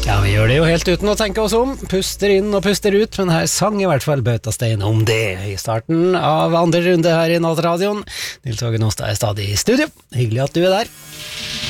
Ja, vi gjør det jo helt uten å tenke oss om. Puster inn og puster ut, men her sang i hvert fall Bautastein om det i starten av andre runde her i Nattradioen. Nils Åge Nostad er stadig i studio. Hyggelig at du er der.